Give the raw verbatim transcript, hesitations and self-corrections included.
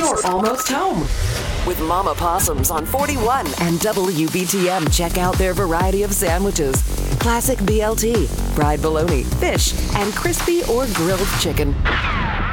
You're almost home with Mama Possums on forty-one and W B T M. Check out their variety of sandwiches. Classic B L T, fried bologna, fish, and crispy or grilled chicken.